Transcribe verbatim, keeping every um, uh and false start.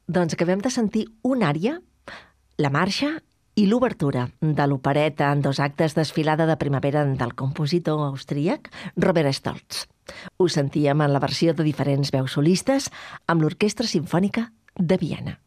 Doncs acabem de sentir una ària, la marxa i l'obertura de l'opereta en dos actes Desfilada de primavera del compositor austríac Robert Stolz. Ho sentíem en la versió de diferents veus solistes amb l'Orquestra Simfònica de Viena.